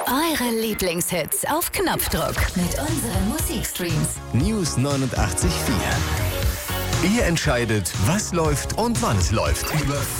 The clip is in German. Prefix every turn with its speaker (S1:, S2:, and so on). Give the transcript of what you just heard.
S1: Eure Lieblingshits auf Knopfdruck mit unseren Musikstreams.
S2: News 89.4. Ihr entscheidet, was läuft und wann es läuft. Über